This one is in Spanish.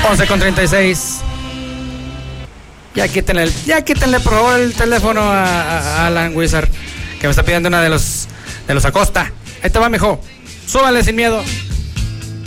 11:36. Ya quítenle por favor el teléfono a Alan Wizard, que me está pidiendo una de los Acosta. Ahí te va, mijo. Súbale sin miedo.